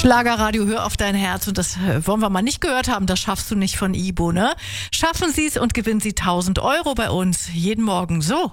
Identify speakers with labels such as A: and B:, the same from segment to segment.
A: Schlagerradio, hör auf dein Herz. Und das wollen wir mal nicht gehört haben. Das schaffst du nicht von Ibo, ne? Schaffen Sie es und gewinnen Sie 1.000 Euro bei uns. Jeden Morgen so.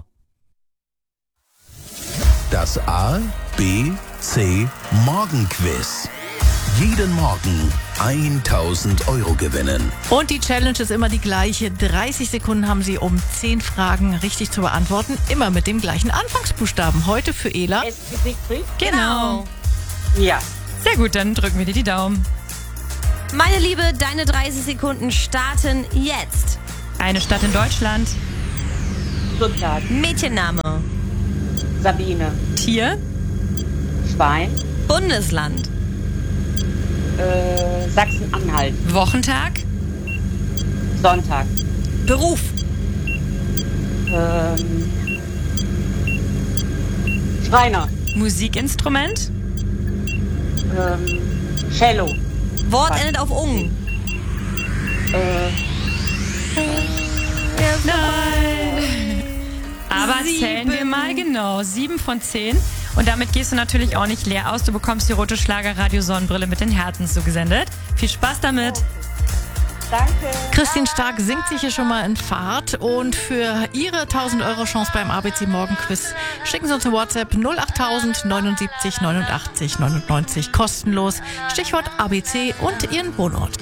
B: Das A, B, C Morgenquiz. Jeden Morgen 1.000 Euro gewinnen.
A: Und die Challenge ist immer die gleiche. 30 Sekunden haben Sie, um 10 Fragen richtig zu beantworten. Immer mit dem gleichen Anfangsbuchstaben. Heute für Ela.
C: S wie Siegfried?
D: Genau.
C: Ja.
D: Sehr gut, dann drücken wir dir die Daumen.
E: Meine Liebe, deine 30 Sekunden starten jetzt.
D: Eine Stadt in Deutschland.
C: Stuttgart.
E: Mädchenname.
C: Sabine.
D: Tier.
C: Schwein.
E: Bundesland.
C: Sachsen-Anhalt.
D: Wochentag.
C: Sonntag.
E: Beruf.
C: Schreiner.
D: Musikinstrument.
C: Cello.
E: Wort endet auf ung.
D: Nein. Aber zählen wir mal genau. 7 von 10. Und damit gehst du natürlich auch nicht leer aus. Du bekommst die rote Schlagerradio-Sonnenbrille mit den Herzen zugesendet. Viel Spaß damit.
C: Danke.
A: Christine Stark singt sich hier schon mal in Fahrt. Und für Ihre 1.000 Euro Chance beim ABC Morgenquiz schicken Sie uns eine WhatsApp 08000 79 89 99 kostenlos. Stichwort ABC und Ihren Wohnort.